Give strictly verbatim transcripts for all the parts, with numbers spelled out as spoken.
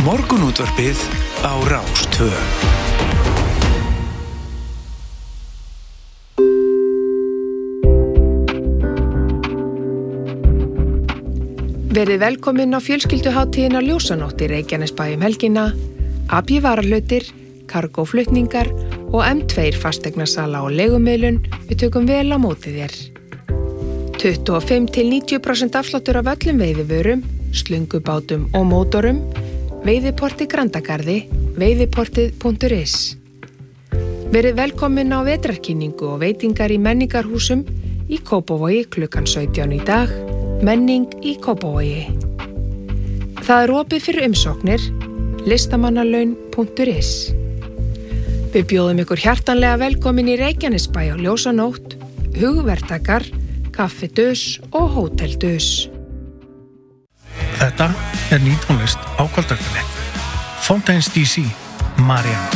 Morgunútvarpið á Rás tvö. Verið velkomin á fjölskylduhátíðina Ljósanótt í Reykjanesbæ um helgina, A B varahlutir, kargóflutningar og M tvö fasteignasala og leigumiðlun. Við tökum vel á móti þér. tuttugu og fimm til níutíu prósent afsláttur af öllum veiðivörum, slöngubátum og mótorum. Veiðiporti Grandagarði, veiðiportið punktur is. Verið velkomin á vetrarkynningu og veitingar í menningarhúsum í Kópavogi klukkan sautján í dag. Menning í Kópavogi. Það er opið fyrir umsóknir, listamannalaun punktur is. Við bjóðum ykkur hjartanlega velkomin í Reykjanesbæ á Ljósanótt, hugverktakar, kaffi Dus og hótel Dus. Þetta er ný tónlist á kvöldvaktinni. Fountains D C, Marianne.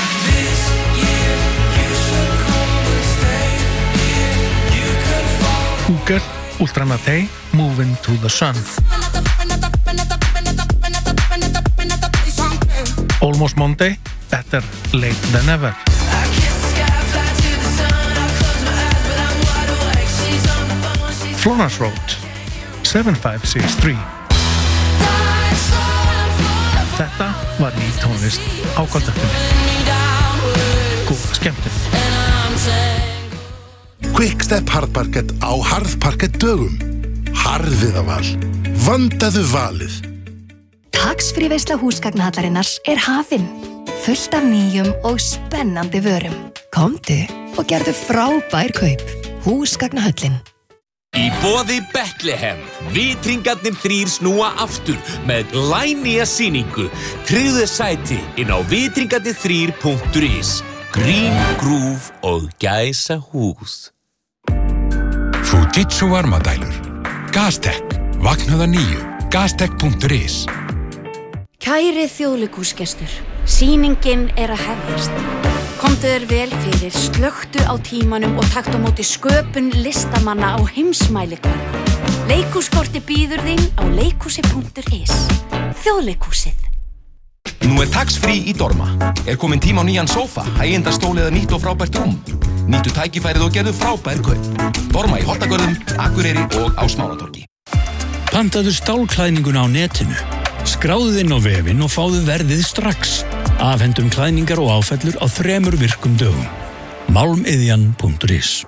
Google, Ultramatei, Moving to the Sun. Almost Monday, Better Late Than Ever. Florence Road, seven five six three. Þetta var ný tónlist á kvöldvaktinni. Góða skemmtun. Quickstep Hardparkett á Harðparkett dögum. Harðviðaval. Vandaðu valið. Tax-free veisla húsgagnahallarinnar er hafin. Fullt af nýjum og spennandi vörum. Komdu og gerðu frábær kaup. Húsgagnahöllin. Í boði Bethlehem, vitringarnir þrír snúa aftur með glænýja sýningu. Tryggðu sæti inn á vitringarnir þrír punktur is. Grín, grúf og gæsa hús. Fujitsu varmadælur. Gastech, vaknaða nýju. Gastech punktur is. Kæri þjóðleikhúsgestur, sýningin er að hefjast. Komdu þér vel fyrir, slökktu á tímanum og taktu á móti sköpun listamanna á heimsmælikvarða. Leikhúskorti býður þín á leikhúsi punktur is. Þjóðleikhúsið. Nú er tax-free í Dorma. Er komin tíma á nýjan sófa, hægindastól eða nýtt og frábært rúm. Nýttu tækifærið og gerðu frábær kaup. Dorma í Holtagörðum, Akureyri og á Smáratorgi. Pantaðu stálklæðninguna á netinu. Skráðu inn á vefinn og fáðu verðið strax. Afhendum klæðningar og áfellur á þremur virkum dögum. Málmiðjan punktur is.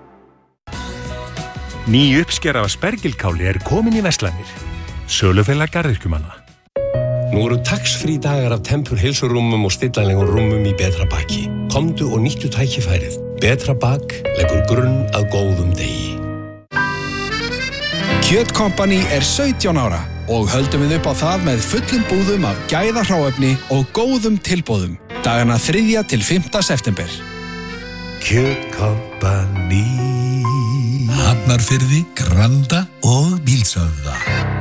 Ný uppskera af spergilkáli er komin í verslanir. Sölufélag garðyrkjumanna. Nú eru tax-free dagar af Tempur heilsurúmum og stillanlegum rúmum í Betra Baki. Komdu og nýttu tækifærið. Betra Bak leggur grunn að góðum degi. Kjötkompani er sautján ára og höldum við upp á það með fullum búðum af gæðahráefni og góðum tilboðum. Dagana þriðja til fimmta september. Kjötkompani. Hafnarfirði, Granda og Bílshöfða.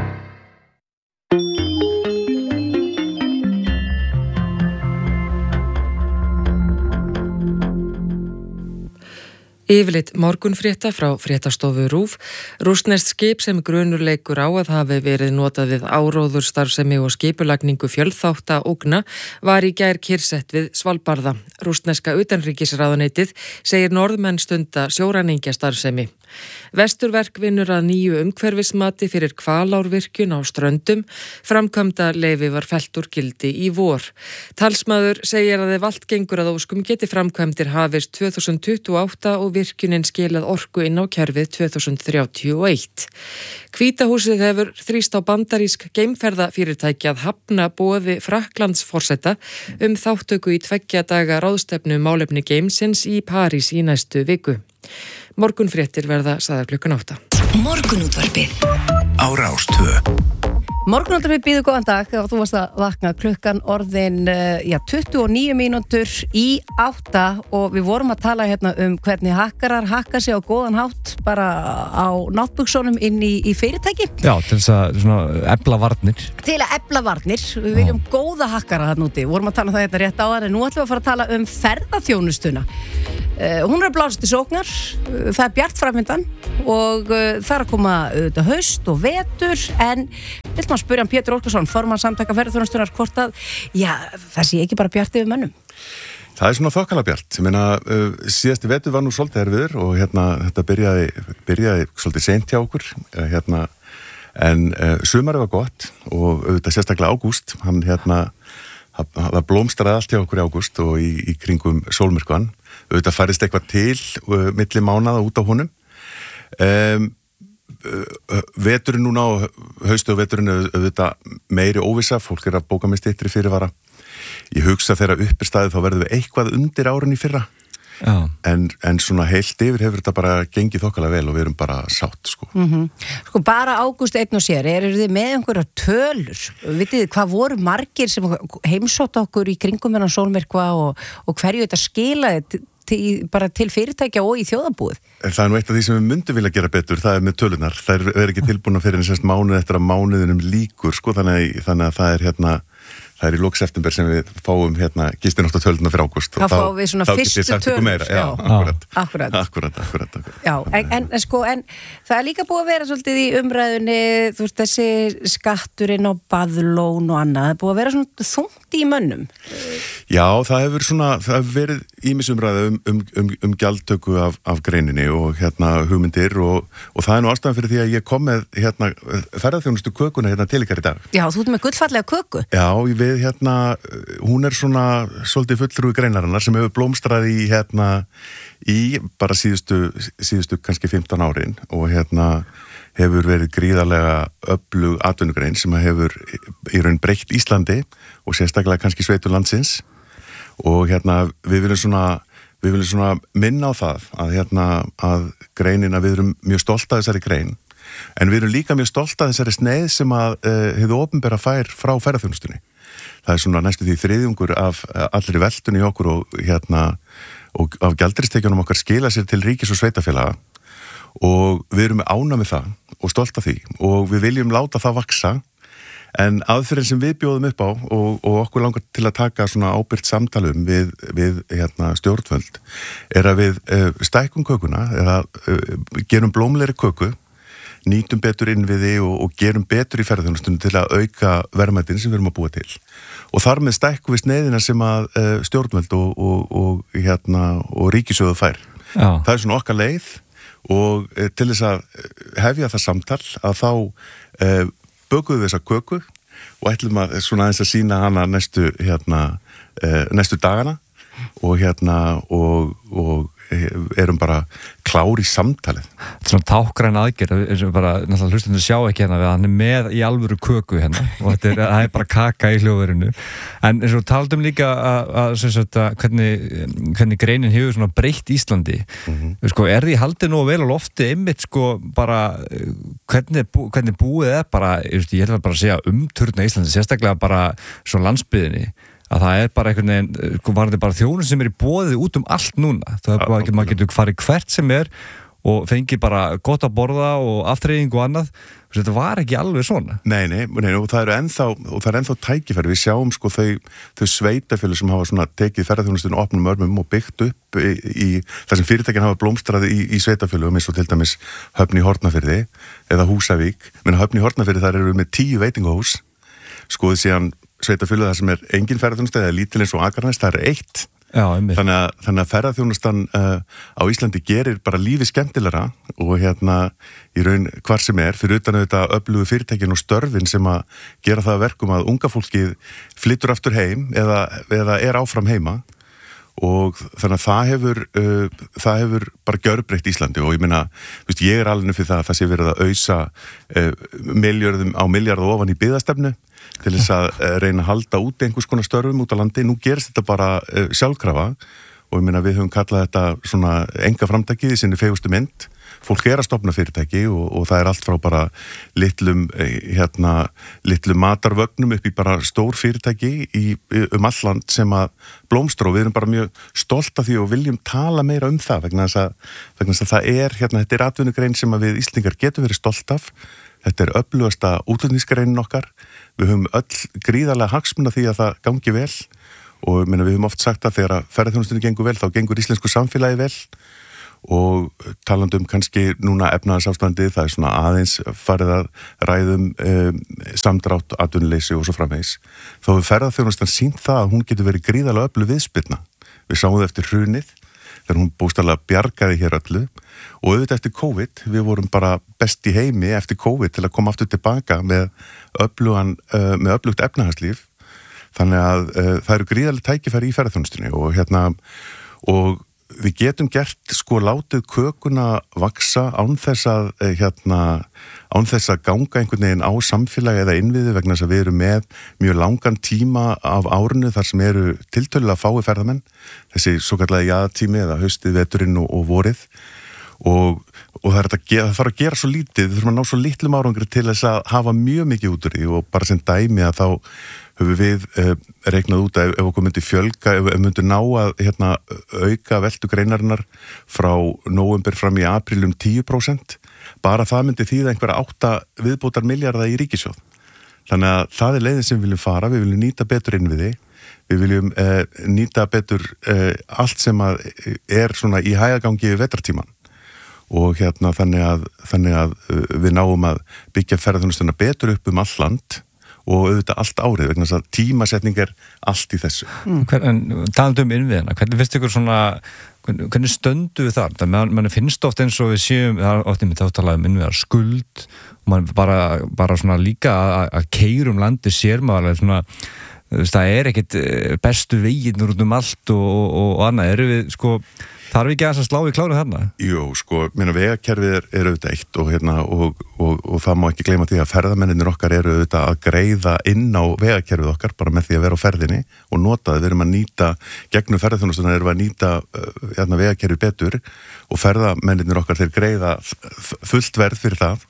Yfirleitt morgunfrétta frá fréttastofu RÚV. Rússneskt skip sem grunur leikur á að hafi verið notað við áróður starfsemi og skipulagningu fjölþátta ógna var í gær kyrrsett við Svalbarða. Rússneska utanríkisráðuneytið segir Norðmenn stunda sjóræningja starfsemi. Vesturverk vinnur að nýju umhverfismati fyrir Hvalárvirkjun á Ströndum. Framkvæmda leyfi var fellt úr gildi í vor. Talsmaður segir að ef allt gengur að óskum geti framkvæmdir hafist tvö þúsund tuttugu og átta og virkjunin skilað orku inn á kerfið tvö þúsund þrjátíu og eitt. Hvíta húsið hefur þrýst á bandarísk geimferðafyrirtæki að hafna boði Frakklandsforseta um þáttöku í tveggja daga ráðstefnu málefni geimsins í París í næstu viku. Morgunfréttir verða sagðar klukkan átta. Morgunútvarpið á Rás tvö. Morgunútvarpið býður góðan dag þegar þú varst að vakna klukkan orðin já, tuttugu og níu mínútur í átta og við vorum að tala hérna um hvernig hakkarar hakka sig á góðan hátt bara á náttbuxunum inn í, í fyrirtæki. Já, til þess að svona efla varnir. Til að efla varnir. Við viljum góða hakkara þarna úti. Við vorum að tala um það hérna rétt á það en nú ætlum við að fara að tala um ferðaþjónustuna. Uh, hún er að blása til sóknar, uh, það er bjart framöndan og uh, það er að koma auðvitað haust og vetur en vill maður spyrja hann Pétur Óskarsson, formann samtaka ferðarþjónustunnar hvort að, já, það sé ekki bara bjart yfir mönnum. Það er svona þokkala bjart, ég meina uh, síðasti vetur var nú svolítið erfiður og hérna þetta byrjaði, byrjaði svolítið seint hjá okkur, uh, hérna en uh, sumarið var gott og auðvitað sérstaklega ágúst, hann hérna það blómstraði allt hjá okkur í ágúst og í, í kringum sólmyrkvan auðvitað færist eitthvað til uh, milli mánaða út á honum um, uh, veturinn núna og haustu og veturinn auðvitað meiri óvissa, fólk er að bóka með styttri fyrirvara ég hugsa þegar upp er staðið þá verðum við eitthvað undir árun í fyrra en, en svona heilt yfir hefur þetta bara gengið þokkalega vel og við erum bara sátt sko. Mm-hmm. Sko bara ágúst einn og sér, eru þið með einhverja tölur? Vitið þið hvað voru margir sem heimsótt okkur í kringum hennan sólmyrkva og, og hverju þetta skilaði til, til, bara til fyrirtækja og í þjóðarbúið? Það er nú eitt af því sem við myndum vilja gera betur, það er með tölunar. Það er, er ekki tilbúin að fyrir en sérst mánuð eftir að mánuðinum líkur sko, þannig, þannig að það er hérna það er í lok september sem við fáum hérna gistinótt og töluna fyrir ágúst þá fáum við svona fyrstu tölur já, akkurat, akkurat. akkurat, akkurat, akkurat. Já, en, en, en sko en það er líka búið að vera svolítið í umræðunni þú veist þessi skatturinn á baðlón og annað, það er búið að vera svona þungt í mönnum. Já, það hefur svona, það hefur verið ýmis umræða um, um, um, um gjaldtöku af, af greininni og hérna hugmyndir og, og það er nú ástæðan fyrir því að ég kom með hérna ferðarþjónustu kökuna hérna til ykkar í dag. Já, þú ert með gullfallega köku. Já, við hérna, hún er svona svolítið fulltrúi greinarinnar sem hefur blómstrað í hérna í bara síðustu, síðustu kannski fimmtán árin og hérna hefur verið gríðarlega öflug atvinnugrein sem hefur í raun breytt Íslandi og sérstaklega kannski sveitur landsins og hérna við viljum svona við viljum svona minna á það að hérna að greinina við erum mjög stolt af þessari grein en við erum líka mjög stolt af þessari sneið sem að uh, hefðu opinbera fær frá ferðarþjónustunni. Það er svona næstu því þriðjungur af allri veltunni í okkur og hérna og af gjaldristekjunum okkar skila sér til ríkis og sveitafélaga og við erum ána með það og stolt af því og við viljum láta það vaksa en aðferðin sem við bjóðum upp á og, og okkur langar til að taka svona ábyrgt samtalum við, við hérna, stjórnvöld er að við uh, stækkum kökuna eða uh, gerum blómlegri köku nýtum betur innviði og, og gerum betur í ferðarþjónustunni til að auka verðmætin sem við erum að búa til og þar með stækkum við sneiðina sem að uh, stjórnvöld og, og, og, hérna, og ríkissjóðu fær. Já. Það er svona okkar leið og uh, til þess að hefja það samtal að þá uh, bökuðu þessa köku og ætlum að svona aðeins að sína hana næstu, hérna, uh, næstu dagana og hérna og, og erum bara klár í samtalið. Þetta er svona tákgræn aðgerð, bara náttúrulega hlustundur sjá ekki hérna við hann er með í alvöru köku hérna og þetta er, það er bara kaka í hljóðverinu en eins og taldum líka að, að, að, að hvernig, hvernig greinin hefur svona breytt Íslandi mm-hmm. sko, er því haldið nú vel á lofti einmitt sko bara hvernig, bú, hvernig búið er bara, ég ætla bara að segja umturna Íslandi, sérstaklega bara svona landsbyðinni að það er bara einhvern veginn, var þetta bara þjónun sem er í boðið út um allt núna. Það er bara ekki, maður getur farið hvert sem er og fengið bara gott að borða og aftreying og annað. Þetta var ekki alveg svona. Nei, nei, nei og það eru ennþá, og það er ennþá tækifæri. Við sjáum sko þau, þau sveitafélög sem hafa svona tekið ferðarþjónustunni opnum örmum og byggt upp í, í það sem fyrirtækin hafa blómstraði í, í sveitafélögum eins og til dæmis Höfn í Hornafirði eða Húsavík. Men Höfn í Hornafirði þar eru við með tíu veitingahús. Skoðið síðan sveitafélög þar sem er engin ferðarþjónusta eða lítil eins og Akraness, það er eitt. Já, þannig, að, þannig að ferðarþjónustan uh, á Íslandi gerir bara lífi skemmtilegra og hérna í raun hvar sem er, fyrir utan auðvitað öflugu fyrirtækin og störfin sem að gera það verkum að unga fólkið flyttur aftur heim eða, eða er áfram heima og þannig að það hefur, uh, það hefur bara gjörbreytt Íslandi og ég meina, þú veist, ég er alveg fyrir það að það sé verið að ausa uh, miljörðum á miljard og ofan í byggðastefnu til þess að uh, reyna að halda út einhvers konar störfum út á landi. Nú gerist þetta bara uh, sjálfkrafa og ég meina við höfum kallað þetta svona enga framtakið í sinni fegustu mynd. Fólk er að stofna fyrirtæki og, og það er allt frá bara litlum, hérna, litlum matarvögnum upp í bara stór fyrirtæki í, um all land sem að blómstra og við erum bara mjög stolt af því og viljum tala meira um það vegna þess að, vegna þess að það er, hérna, þetta er atvinnugrein sem að við Íslendingar getum verið stolt af. Þetta er öflugasta útflutningsgreinin okkar. Við höfum öll gríðarlega hagsmuna því að það gangi vel og minna, við höfum oft sagt að þegar ferðarþjónustunni gengur vel, þá gengur íslensku samfélagi vel og talandi um kannski núna efnahagsástandið, það er svona aðeins farið að ræðum um, samdrátt, atvinnuleysi og svo framvegis. Þá hefur ferðarþjónustan sýnt það að hún getur verið gríðarlega öflug viðspyrna. Við sáum það eftir hrunið, þegar hún bókstaflega bjargaði hér öllu og auðvitað eftir COVID, við vorum bara best í heimi eftir COVID til að koma aftur tilbaka með öflugan, uh, með öflugt efnahagslíf. Þannig að uh, það eru gríðarlega tækifæri í ferðarþjónustunni og hérna, og við getum gert sko látið kökuna vaksa án þess að hérna, án þess að ganga einhvern veginn á samfélagi eða innviði vegna þess að við erum með mjög langan tíma af árinu þar sem eru tiltölulega fái ferðamenn, þessi svo kallega jaðartími eða haustið, veturinn og, og vorið og, og það, er að gera, það þarf að gera svo lítið, við þurfum að ná svo lítlum árangri til þess að hafa mjög mikið út úr því og bara sem dæmi að þá höfum við eh, reiknað út að ef, ef okkur myndi fjölga, ef við myndi ná að hérna, auka veltu greinarinnar frá nóvember fram í apríl um tíu prósent, bara það myndi þýða einhverja átta viðbótar milljarða í ríkissjóð. Þannig að það er leiðin sem við viljum fara, við viljum nýta betur innviði, við viljum eh, nýta betur eh, allt sem að er svona í hægagangi við vetrartíman og hérna þannig að, þannig að uh, við náum að byggja ferðarþjónustuna betur upp um all land og auðvitað allt árið vegna þess að tímasetning er allt í þessu. Mm. Hvern, talandi um innviðina, hvernig finnst ykkur svona, hvernig stöndu við þar? Man, man finnst oft eins og við séum, það er oft einmitt átalað um innviðar skuld og man bara, bara svona líka að keyra um landi sér maður svona, það er ekkit bestu veginnur út um allt og, og, og annað, eru við sko þarf ekki að slá í kláru þarna? Jú, sko, minna vegakerfið er, er auðvitað eitt og, hérna, og, og, og það má ekki gleyma því að ferðamennir okkar eru auðvitað að greiða inn á vegakerfið okkar bara með því að vera á ferðinni og nota það, við erum að nýta, gegnum ferðarþjónustuna erum við að nýta hérna, vegakerfið betur og ferðamennir okkar þeir greiða fullt verð fyrir það.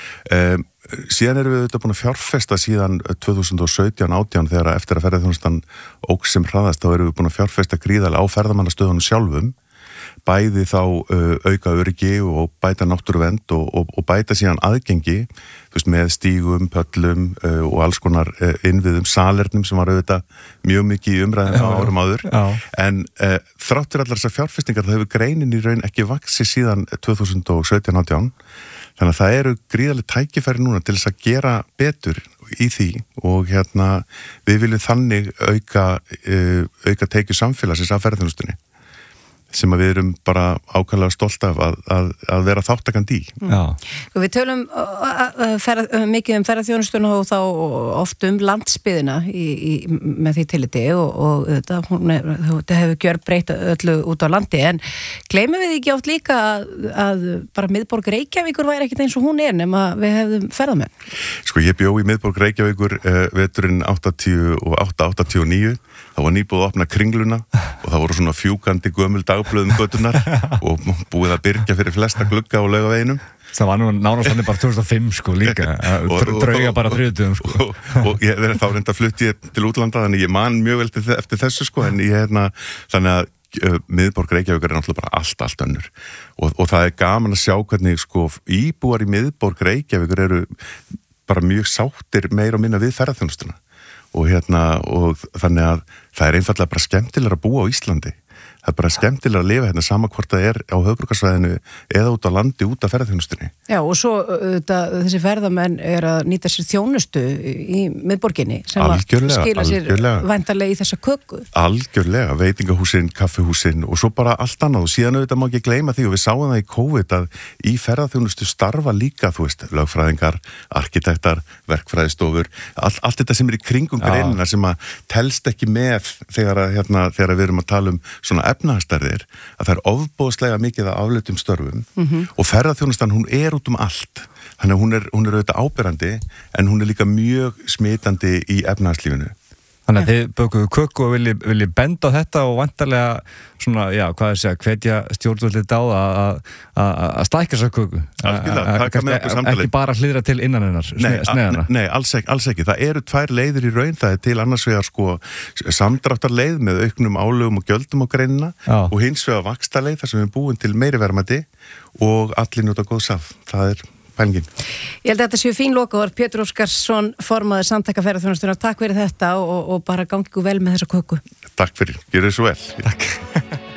Um, síðan erum við auðvitað búin að fjárfesta síðan tvö þúsund og sautján átján þegar eftir að ferðarþjónustan óx sem hraðast þá erum við búin að fjárfesta gríðarlega á ferðamannastöðunum sjálfum bæði þá uh, auka öryggi og bæta náttúruvernd og, og, og bæta síðan aðgengi þú veist, með stígum, pöllum uh, og alls konar uh, innviðum, salernum sem var auðvitað mjög mikið í umræðinu á árum áður. Já. En uh, þráttur allar þessar fjárfestingar það hefur greinin í raun ekki vaxið síðan tvö þúsund og sautján átján þannig að það eru gríðarlega tækifæri núna til þess að gera betur í því og hérna við viljum þannig auka, uh, auka tekju samfélagsins af ferðarþjónustunni sem að við erum bara ákvæmlega stolt af að, að, að vera þáttakandi í. Já. Við tölum ferð, mikið um ferðarþjónustuna og þá oft um landsbyðina í, í, með því tilliti og, og þetta, er, þetta hefur gjörbreytt öllu út á landi en gleymum við ekki oft líka að, að bara miðborg Reykjavíkur væri ekkert eins og hún er nema við hefðum ferðamenn. Sko ég bjó í miðborg Reykjavíkur uh, veturinn áttatíu og átta áttatíu og níu þá var nýbúið að opna Kringluna og það voru svona fjúkandi gömul dagblöðum göturnar og búið að byrgja fyrir flesta glugga á Laugaveginum. Það var nú nánast þannig bara tvö þúsund og fimm sko líka, drauga bara þriðjudöfum sko. Og, og, og ég verið þá reynda að flutti til útlanda þannig ég man mjög vel til, eftir þessu sko en ég hérna, þannig að uh, miðborg Reykjavíkur er náttúrulega bara allt, allt önnur og, og það er gaman að sjá hvernig sko íbúar í miðborg Reykjavíkur eru bara mjög sáttir meira og minna við ferðarþjónustuna. Og hérna, og þannig að það er einfallega bara skemmtilega að búa á Íslandi. Það er bara skemmtilega að lifa hérna sama hvort það er á höfuðborgarsvæðinu eða út á landi, út af ferðarþjónustunni. Já, og svo þetta, þessi ferðamenn er að nýta sér þjónustu í miðborginni sem algjörlega, að skila sér algjörlega. væntanlega í þessa köku. Algjörlega, veitingahúsin, kaffihúsin og svo bara allt annað og síðan auðvitað má ekki gleyma því og við sáum það í COVID að í ferðarþjónustu starfa líka, þú veist, lögfræðingar, arkitektar, verkfræðistofur, all, allt þetta sem er í kringum greinina sem að telst ekki með þegar, að, hérna, þegar við erum að tala um svona efnahagstærðir, að það er ofboðslega mikið að afleitum störfum mm-hmm. og ferðarþjónustan hún er út um allt þannig að hún er, hún er auðvitað áberandi en hún er líka mjög smitandi í efnahagslífinu. Þannig að þið bökuðu kökku og vilji, vilji benda á þetta og vantarlega svona, já, hvað er að segja, hvetja stjórnvöldið á það að stækka þessa kökku. Algjörlega, taka með okkur samtalið. Ekki bara hlýðra til innan hennar, sneðana. Nei, alls ekki, alls ekki. Það eru tvær leiðir í raun, það er til annars vegar sko samdráttarleið með auknum álögum og gjöldum á greinina já. Og hins vegar vaxtaleið þar sem við búum til meiri verðmæti og allir njóta góðs af. Það er pælingin. Ég held að þetta séu fín lokaorð. Pétur Óskarsson, formaður Samtaka ferðaþjónustunnar. Takk fyrir þetta og, og bara gangi ykkur vel með þessa köku. Takk fyrir, gjörðu svo vel. Takk.